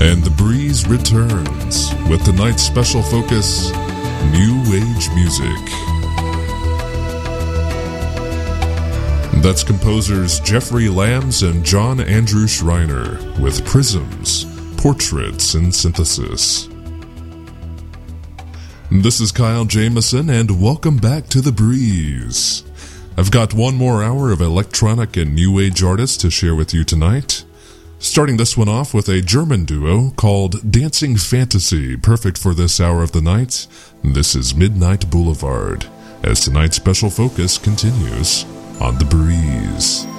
And The Breeze returns with tonight's special focus, New Age music. That's composers Jeffrey Lambs and John Andrew Schreiner with Prisms, Portraits and Synthesis. This is Kyle Jameson, and welcome back to The Breeze. I've got one more hour of electronic and new age artists to share with you tonight. Starting this one off with a German duo called Dancing Fantasy, perfect for this hour of the night. This is Midnight Boulevard, as tonight's special focus continues on The Breeze.